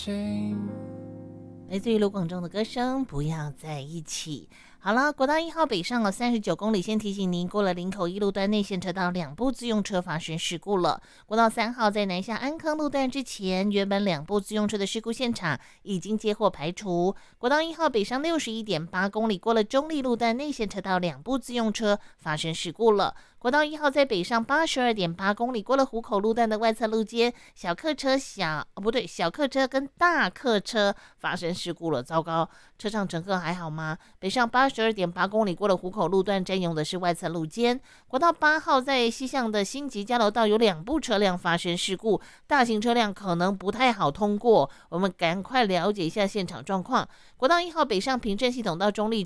来自于卢广仲的歌声《不要在一起》。好了，国道1号北上了39公里，先提醒您，过了林口一路段内线车道2部自用车发生事故了。国道3号在南下安康路段之前，原本2部自用车的事故现场已经接获排除。国道1号北上61.8公里，过了中立路段内线车道2部自用车发生事故了。国道1号在北上82.8公里，过了湖口路段的外侧路肩，小客车跟大客车发生事故了，糟糕！车上乘客还好吗？北上82.8公里，过了湖口路段，占用的是外侧路肩。国道8号在西向的新集交流道有2部车辆发生事故，大型车辆可能不太好通过，我们赶快了解一下现场状况。国道1号北上平镇系统到中立